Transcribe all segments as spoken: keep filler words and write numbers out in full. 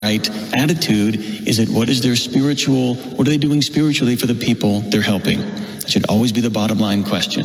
right attitude? Is it what is their spiritual, what are they doing spiritually for the people they're helping? That should always be the bottom line question.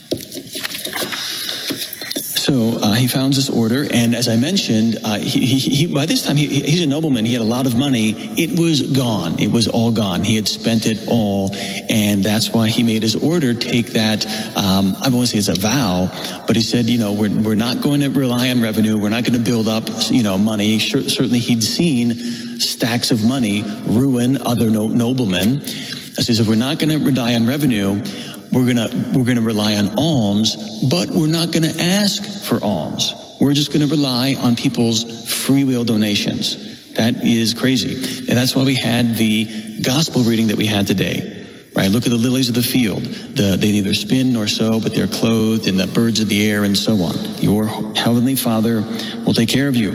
So uh, he founds this order, and as I mentioned, uh, he, he, he, by this time, he, he's a nobleman. He had a lot of money. It was gone. It was all gone. He had spent it all, and that's why he made his order take that, um, I won't say it's a vow, but he said, you know, we're, we're not going to rely on revenue. We're not going to build up, you know, money. Sure, certainly he'd seen stacks of money ruin other no- noblemen. He says, if we're not going to rely on revenue, We're gonna we're gonna rely on alms, but we're not gonna ask for alms. We're just gonna rely on people's free will donations. That is crazy, and that's why we had the gospel reading that we had today. Right? Look at the lilies of the field. The, they neither spin nor sow, but they're clothed, and the birds of the air, and so on. Your heavenly Father will take care of you.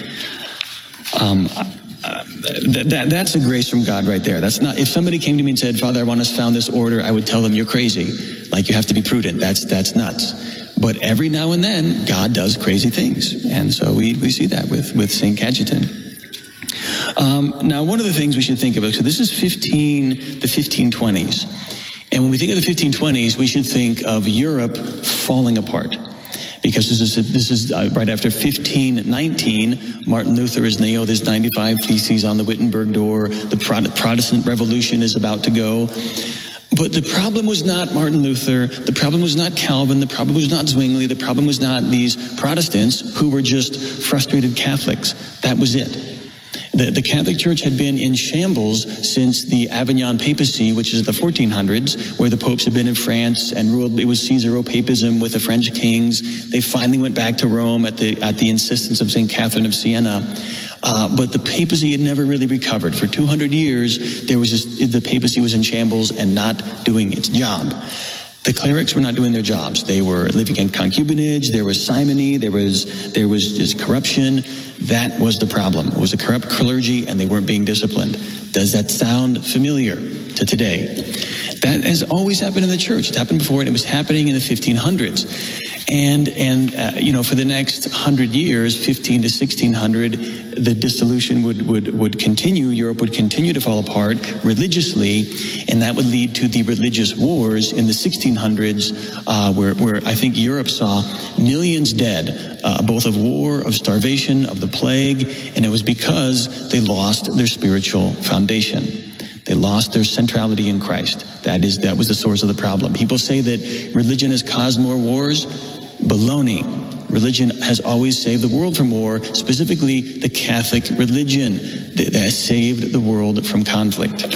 Um, Uh, that, that, that's a grace from God right there. That's not, if somebody came to me and said, Father, I want us to found this order, I would tell them you're crazy. Like, you have to be prudent. That's, that's nuts. But every now and then, God does crazy things. And so we, we see that with, with Saint Cajetan. Um, now, one of the things we should think about, so this is fifteen, the fifteen twenties. And when we think of the fifteen twenties, we should think of Europe falling apart. Because this is this is uh, right after fifteen nineteen, Martin Luther has nailed his ninety-five Theses on the Wittenberg door. The Protestant Revolution is about to go. But the problem was not Martin Luther. The problem was not Calvin. The problem was not Zwingli. The problem was not these Protestants who were just frustrated Catholics. That was it. The, the Catholic Church had been in shambles since the Avignon papacy, which is the fourteen hundreds, where the popes had been in France and ruled. It was Caesaropapism with the French kings. They finally went back to Rome at the at the insistence of Saint Catherine of Siena. Uh, but the papacy had never really recovered. For two hundred years, there was just, the papacy was in shambles and not doing its job. The clerics were not doing their jobs. They were living in concubinage. There was simony. There was there was just corruption. That was the problem. It was a corrupt clergy, and they weren't being disciplined. Does that sound familiar to today? That has always happened in the church. It happened before, and it was happening in the fifteen hundreds. And, and uh, you know, for the next hundred years, fifteen to sixteen hundred, the dissolution would, would, would continue. Europe would continue to fall apart religiously, and that would lead to the religious wars in the sixteen hundreds, uh, where, where I think Europe saw millions dead, uh, both of war, of starvation, of the plague, and it was because they lost their spiritual foundation. They lost their centrality in Christ. That is, that was the source of the problem. People say that religion has caused more wars. Baloney. Religion has always saved the world from war, specifically the Catholic religion that has saved the world from conflict.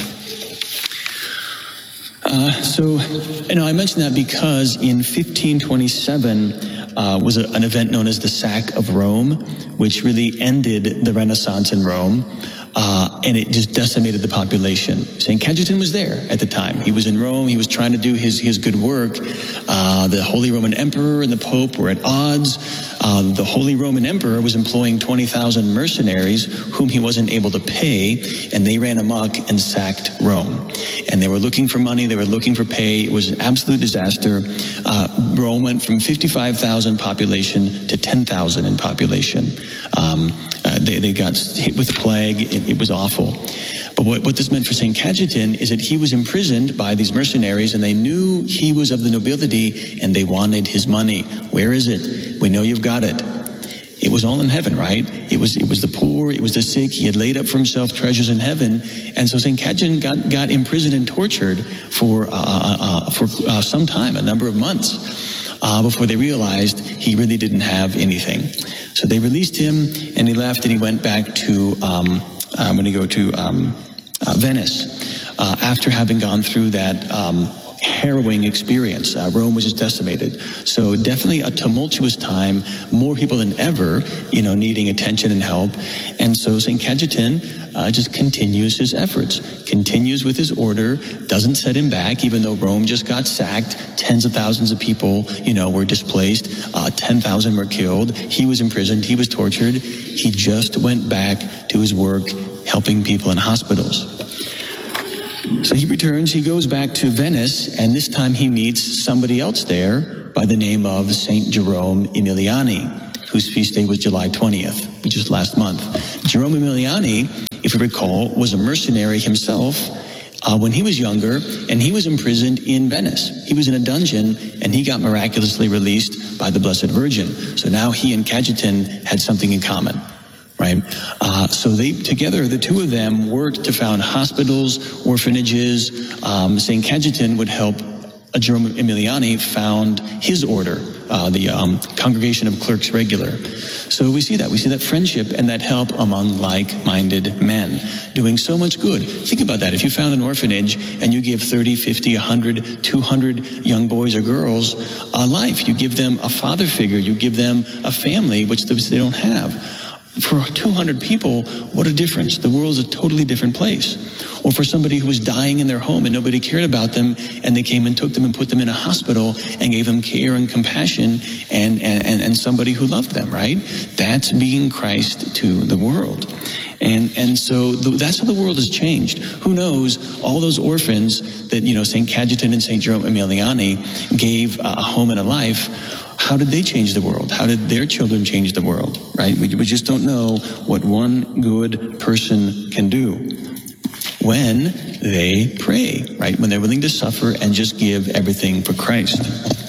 Uh, so, you know, I mentioned that because in fifteen twenty-seven uh, was a, an event known as the Sack of Rome, which really ended the Renaissance in Rome. Uh, and it just decimated the population. Saint Cajetan was there at the time. He was in Rome. He was trying to do his, his good work. Uh, the Holy Roman Emperor and the Pope were at odds. Uh, the Holy Roman Emperor was employing twenty thousand mercenaries whom he wasn't able to pay, and they ran amok and sacked Rome. And they were looking for money. They were looking for pay. It was an absolute disaster. Uh, Rome went from fifty-five thousand population to ten thousand in population. Um, uh, they, they got hit with the plague. It, it was awful. But what, what this meant for Saint Cajetan is that he was imprisoned by these mercenaries, and they knew he was of the nobility, and they wanted his money. Where is it? We know you've got it. It was all in heaven, right? It was it was the poor, it was the sick. He had laid up for himself treasures in heaven, and so Saint Cajetan got got imprisoned and tortured for uh, uh, for uh, some time, a number of months, uh, before they realized he really didn't have anything. So they released him, and he left, and he went back to um, I'm going to go to um, uh, Venice uh, after having gone through that Um, harrowing experience. Uh, Rome was just decimated. So definitely a tumultuous time, more people than ever, you know, needing attention and help. And so Saint Cajetan uh, just continues his efforts, continues with his order, doesn't set him back, even though Rome just got sacked. Tens of thousands of people, you know, were displaced. Uh, ten thousand were killed. He was imprisoned. He was tortured. He just went back to his work, helping people in hospitals. So he returns, he goes back to Venice, and this time he meets somebody else there by the name of Saint Jerome Emiliani. whose feast day was July twentieth, which was last month. Jerome Emiliani, if you recall, was a mercenary himself uh, when he was younger, and he was imprisoned in Venice. He was in a dungeon, and he got miraculously released by the Blessed Virgin. So now he and Cajetan had something in common. Right? Uh, so they, together, the two of them worked to found hospitals, orphanages. Um, Saint Cajetan would help uh, Jerome Emiliani found his order, uh, the um, Congregation of Clerks Regular. So we see that. We see that friendship and that help among like-minded men, doing so much good. Think about that. If you found an orphanage and you give thirty, fifty, one hundred, two hundred young boys or girls a life, you give them a father figure, you give them a family, which they don't have. For two hundred people, what a difference. The world is a totally different place. Or for somebody who was dying in their home and nobody cared about them, and they came and took them and put them in a hospital and gave them care and compassion and, and, and somebody who loved them, right? That's being Christ to the world. And and so the, that's how the world has changed. Who knows, all those orphans that, you know, Saint Cajetan and Saint Jerome Emiliani gave a home and a life, how did they change the world? How did their children change the world, right? We, we just don't know what one good person can do when they pray, right? When they're willing to suffer and just give everything for Christ.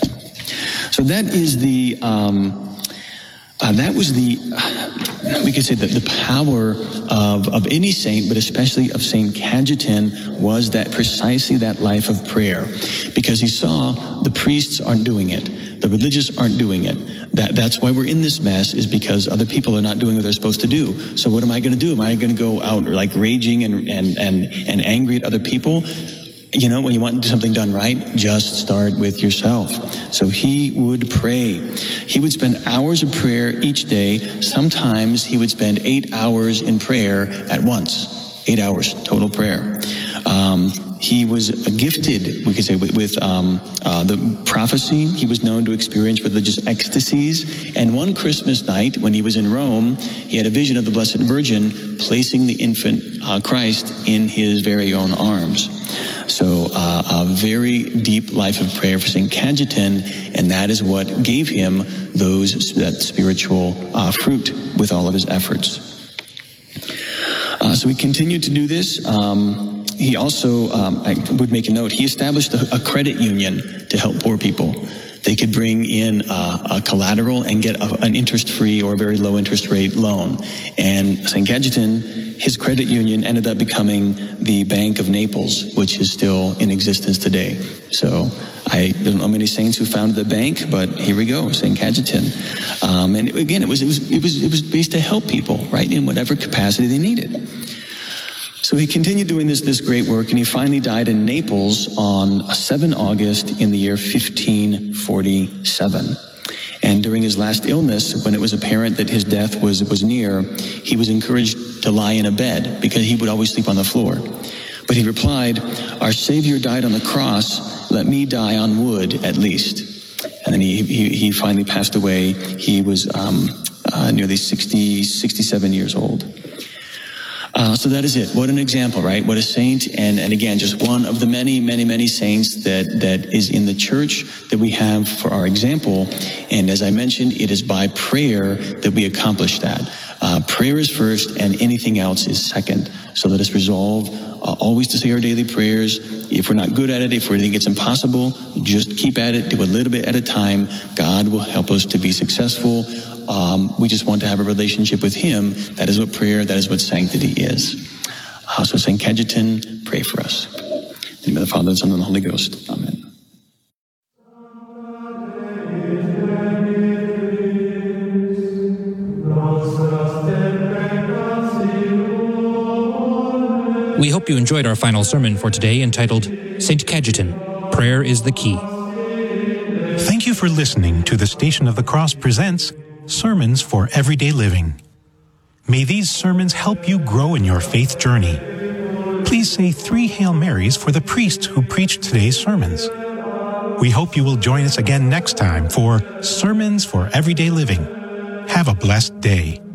So that is the, um, uh, that was the, uh, we could say that the power of, of any saint, but especially of Saint Cajetan, was that precisely that life of prayer. Because he saw the priests aren't doing it. The religious aren't doing it. That, that's why we're in this mess, is because other people are not doing what they're supposed to do. So what am I going to do? Am I going to go out like raging and, and, and, and angry at other people? You know, when you want something done right, just start with yourself. So he would pray. He would spend hours of prayer each day. Sometimes he would spend eight hours in prayer at once. Eight hours, total prayer. Um, He was gifted, we could say, with, with um, uh, the prophecy. He was known to experience religious ecstasies. And one Christmas night, when he was in Rome, he had a vision of the Blessed Virgin placing the infant uh, Christ in his very own arms. So uh, a very deep life of prayer for Saint Cajetan, and that is what gave him those that spiritual uh, fruit with all of his efforts. Uh, so he continued to do this. Um, He also, um, I would make a note, he established a, a credit union to help poor people. They could bring in uh, a collateral and get a, an interest-free or very low interest rate loan. And Saint Cajetan, his credit union ended up becoming the Bank of Naples, which is still in existence today. So I don't know many saints who founded the bank, but here we go, Saint Cajetan. Um, and again, it was, it was, it was, it was based to help people, right, in whatever capacity they needed. So he continued doing this, this great work, and he finally died in Naples on the seventh of August in the year fifteen forty-seven. And during his last illness, when it was apparent that his death was, was near, he was encouraged to lie in a bed because he would always sleep on the floor. But he replied, "Our Savior died on the cross, let me die on wood at least." And then he, he, he finally passed away. He was um, uh, nearly sixty, sixty-seven years old. Uh, so that is it. What an example, right? What a saint. And, and again, just one of the many, many, many saints that, that is in the church that we have for our example. And as I mentioned, it is by prayer that we accomplish that. Uh, prayer is first and anything else is second. So let us resolve uh, always to say our daily prayers. If we're not good at it, if we think it's impossible, just keep at it, do a little bit at a time. God will help us to be successful. Um, we just want to have a relationship with him. That is what prayer, that is what sanctity is. Uh, so Saint Cajetan, pray for us. In the name of the Father, the Son, and the Holy Ghost. Amen. We hope you enjoyed our final sermon for today, entitled Saint Cajetan, Prayer is the Key. Thank you for listening to the Station of the Cross presents Sermons for Everyday Living. May these sermons help you grow in your faith journey. Please say three Hail Marys for the priest who preached today's sermons. We hope you will join us again next time for Sermons for Everyday Living. Have a blessed day.